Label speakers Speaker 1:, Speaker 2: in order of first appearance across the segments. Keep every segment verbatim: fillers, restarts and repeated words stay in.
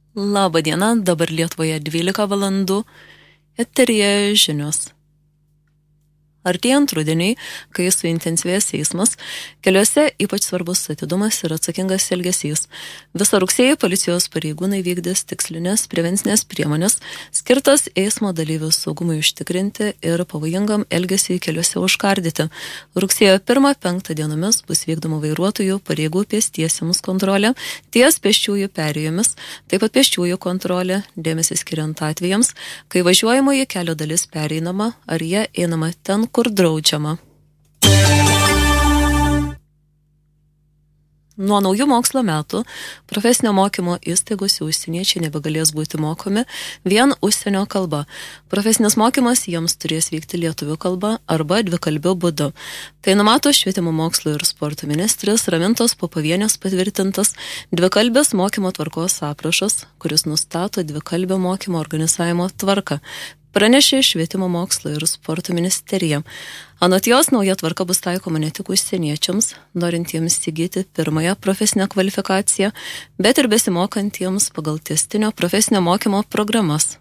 Speaker 1: Labą dieną, dabar Lietuvoje dvylika valandų, eteryje žinios. Artėjant rudeniui, kai suintensyvės eismas, keliuose ypač svarbus atidumas ir atsakingas elgesys. Visą rugsėjį policijos pareigūnai vykdys tikslinės prevencinės priemonės, skirtas eismo dalyvių saugumui užtikrinti ir pavojingam elgesiui keliuose užkardyti. Rugsėjo pirmą penktą dienomis bus vykdoma vairuotojų pareigų pėstiesiems kontrolė, ties pėsčiųjų perėjomis, taip pat pėsčiųjų kontrolė, dėmesį skiriant atvejams, kai važiuojamoji kelio dalis pereinama ar jie einama ten, kur draudžiama. Nuo naujų mokslo metų profesinio mokymo įstaigose užsieniečiai nebegalės būti mokomi vien užsienio kalba. Profesinis mokymas jiems turės vykti lietuvių kalba arba dvikalbiu būdu. Tai numato švietimo mokslo ir sporto ministrės Ramintos Popovienės patvirtintas dvikalbės mokymo tvarkos aprašas, kuris nustato dvikalbio mokymo organizavimo tvarką. Pranešė švietimo mokslo ir sporto ministerija. Anot jos nauja tvarka bus taikoma ne tik užsieniečiams, norintiems įgyti pirmąją profesinę kvalifikaciją, bet ir besimokantiems pagal tęstinio profesinio mokymo programas.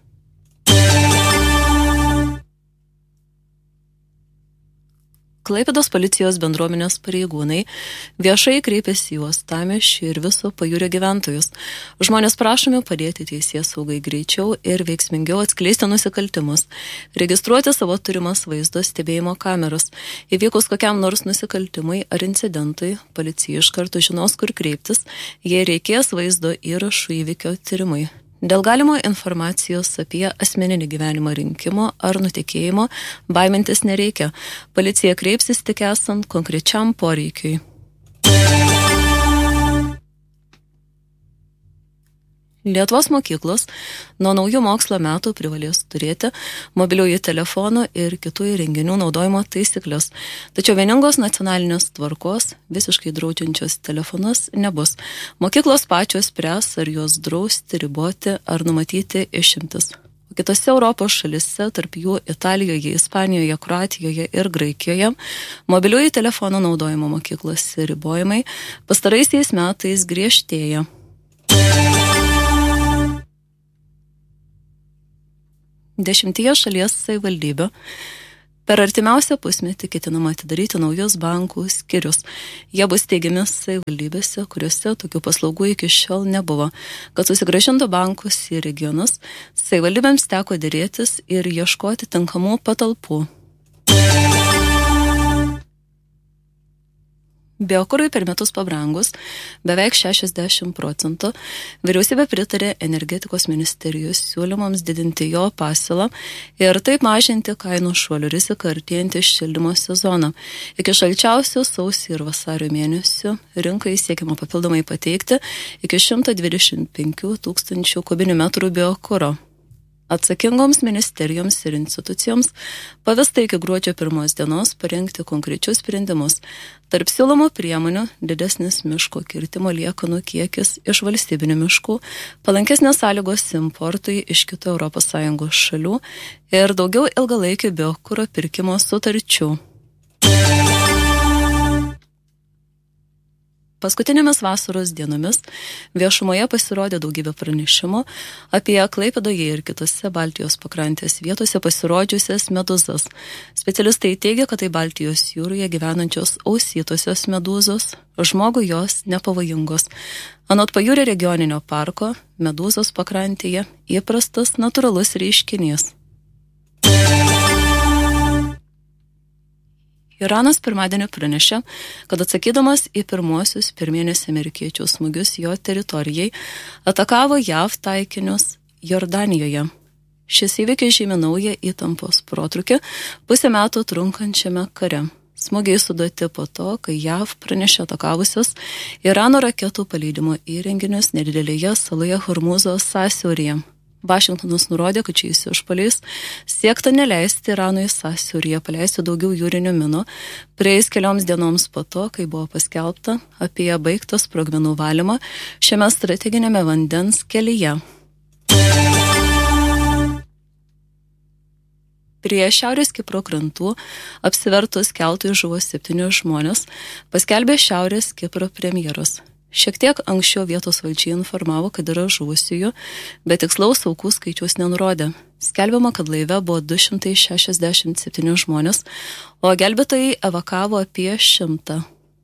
Speaker 1: Klaipėdos policijos bendruomenės pareigūnai viešai kreipėsi į Uostamiesčio ir viso Pajūrio gyventojus. Žmonės prašomi padėti teisėsaugai greičiau ir veiksmingiau atskleisti nusikaltimus, registruoti savo turimas vaizdo stebėjimo kameras. Įvykus kokiam nors nusikaltimui ar incidentui, policija iš karto žinos, kur kreiptis, jei reikės vaizdo įrašų įvykio tyrimui. Dėl galimo informacijos apie asmeninį gyvenimą rinkimo ar nutekėjimo baimintis nereikia. Policija kreipsis tik esant konkrečiam poreikiui. Lietuvos mokyklos nuo naujų mokslo metų privalės turėti mobiliųjų telefonų ir kitų įrenginių naudojimo taisyklės. Tačiau vieningos nacionalinės tvarkos, visiškai draudžiančios telefonus, nebus. Mokyklos pačios spręs, ar juos drausti, riboti ar numatyti išimtis. Kitose Europos šalise, tarp jų Italijoje, Ispanijoje, Kroatijoje ir Graikijoje, mobiliųjų telefonų naudojimo mokyklose ribojimai pastaraisiais metais griežtėja. Dešimtyje šalies savivaldybių per artimiausią pusmetį ketinama atidaryti naujus bankų skyrius. Jie bus steigiami savivaldybėse, kuriuose tokių paslaugų iki šiol nebuvo. Kad susigrąžintų bankus į regionus, savivaldybėms teko dėrėtis ir ieškoti tinkamų patalpų. Biokurui per metus pabrangus beveik šešiasdešimt procentų, vyriausybė pritarė energetikos ministerijos siūlymams didinti jo pasiūlą ir taip mažinti kainų šuolių riziką artėjantį šildymo sezoną. Iki šalčiausių sausio ir vasario mėnesių rinkai siekiama papildomai pateikti iki šimto dvidešimt penkių tūkstančių kubinių metrų biokuro. Atsakingoms ministerijoms ir institucijoms pavesta iki gruodžio pirmos dienos parengti konkrečius sprendimus. Tarp siūlomų priemonių didesnis miško kirtimo liekanų kiekis iš valstybinių miškų, palankesnės sąlygos importui iš kitų Europos Sąjungos šalių ir daugiau ilgalaikių biokuro pirkimo sutarčių. Paskutinėmis vasaros dienomis viešumoje pasirodė daugybė pranešimų apie Klaipėdoje ir kitose Baltijos pakrantės vietose pasirodžiusias medūzas. Specialistai teigia, kad tai Baltijos jūroje gyvenančios ausytosios medūzos, žmogui jos nepavojingos. Anot Pajūrio regioninio parko, medūzos pakrantėje įprastas natūralus reiškinys. Iranas pirmadienį pranešė, kad atsakydamas į pirmuosius pirmienės amerikiečių smūgius jo teritorijai, atakavo J A V taikinius Jordanijoje. Šis įvykis žymi naują įtampos protrūkį pusę metų trunkančiame kare. Smūgiai suduoti po to, kai J A V pranešė atakavusios Irano raketų paleidimo įrenginius nedidelėje saloje Hormūzo sąsiauryje. Vašingtonas nurodė, kad šiais išpuoliais siekta neleisti Iranui sąsiauryje paleisti daugiau jūrinių minų, praėjus kelioms dienoms po to, kai buvo paskelbta apie baigtą sprogmenų valymą šiame strateginėme vandens kelyje. Prie Šiaurės Kipro krantų apsivertus keltui žuvo septyni žmonės, paskelbė Šiaurės Kipro premjeras. Šiek tiek anksčiau vietos valdžiai informavo, kad yra žuvusiųjų, bet tikslaus aukų skaičiaus nenurodė. Skelbiama, kad laive buvo du šimtai šešiasdešimt septyni žmonės, o gelbėtojai evakavo apie šimtą.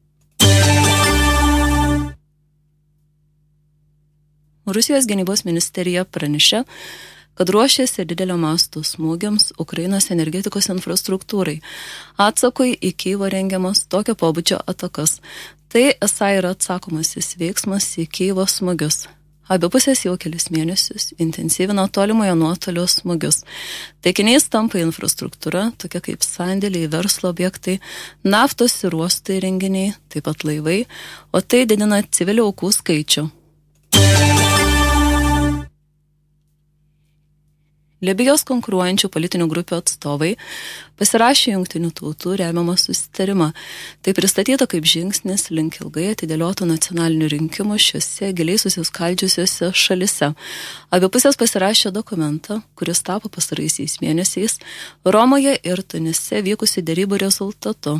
Speaker 1: Rusijos gynybos ministerija pranešė, kad ruošiasi didelio masto smūgiams Ukrainos energetikos infrastruktūrai. Atsakui į Kyjivą rengiamas tokio pobūdžio atakas. Tai esą yra atsakomasis veiksmas į Kyjivo smūgius. Abi pusės jau kelis mėnesius intensyvino tolimojo nuotolio smūgius. Taikiniais tampa infrastruktūra, tokia kaip sandėliai, verslo objektai, naftos ir uostų įrenginiai, taip pat laivai, o tai didina civilių aukų skaičių. Libijos konkuruojančių politinių grupių atstovai pasirašė Jungtinių tautų remiamą susitarimą. Tai pristatyta kaip žingsnis link ilgai atidėliotų nacionalinių rinkimų šiuose giliai susiskaldžiusiuose šalise. Abi pusės pasirašė dokumentą, kuris tapo pastaraisiais mėnesiais Romoje ir Tunise vykusių derybų rezultatu.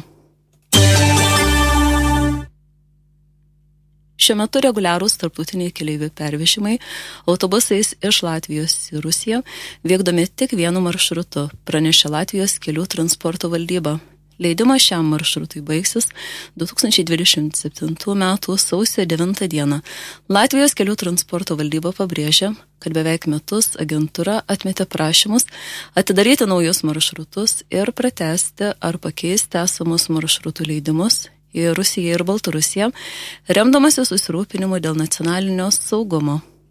Speaker 1: Šiuo metu reguliarūs tarptautiniai keleivių pervežimai autobusais iš Latvijos į Rusiją vykdomi tik vienu maršrutu, pranešė Latvijos kelių transporto valdyba. Leidimas šiam maršrutui baigsis du tūkstančiai dvidešimt septintų metų sausio devintą dieną. Latvijos kelių transporto valdyba pabrėžė, kad beveik metus agentūra atmetė prašymus atidaryti naujus maršrutus ir pratęsti ar pakeisti esamus maršrutų leidimus į Rusiją ir Baltarusiją, remdamasi susirūpinimu dėl nacionalinio saugumo.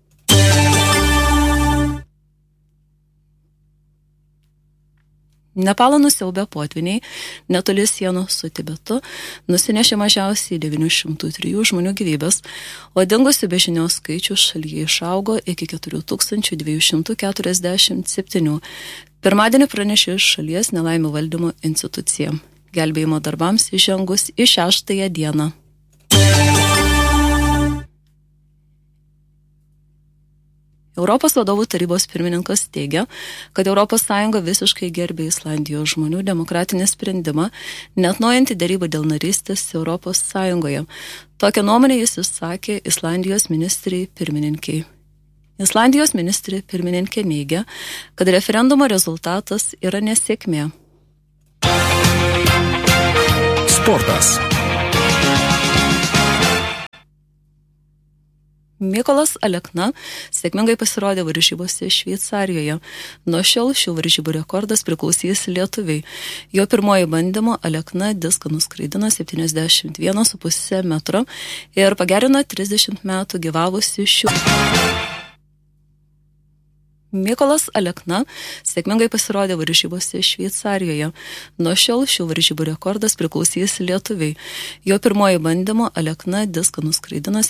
Speaker 1: Nepalą nusiaubę potviniai netoli sienos su Tibetu nusinešė mažiausiai devyni šimtai trijų žmonių gyvybės, o dingusių be žinios skaičius šalyje išaugo iki keturi tūkstančiai dviejų šimtų keturiasdešimt septynių. Pirmadienį pranešė iš šalies nelaimių valdymo institucija. Gelbėjimo darbams įžengus į šeštąją dieną. Europos vadovų tarybos pirmininkas teigia, kad Europos Sąjunga visiškai gerbė Islandijos žmonių demokratinį sprendimą, neatnaujinti derybų dėl narystės Europos Sąjungoje. Tokią nuomonę jis išsakė Islandijos ministrai pirmininkiai. Islandijos ministrė pirmininkė neigia, kad referendumo rezultatas yra nesėkmė.
Speaker 2: Sportas.
Speaker 1: Mykolas Alekna sėkmingai pasirodė varžybose Šveicarijoje. Nuo šiol šių varžybų rekordas priklausys Lietuviai. Jo pirmoji bandymo Alekna diską nuskraidino septyniasdešimt vieną su puse metro ir pagerino trisdešimt metų gyvavusi šių. Mykolas Alekna sėkmingai pasirodė varžybose Šveicarijoje. Nuo šiol šių varžybų rekordas priklausys Lietuviai. Jo pirmoji bandymo Alekna diską nuskraidino